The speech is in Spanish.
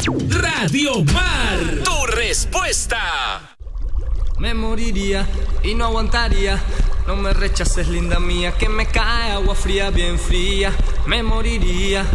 Radio Mar, tu respuesta. Me moriría y no aguantaría. No me rechaces, linda mía, que me cae agua fría, bien fría. Me moriría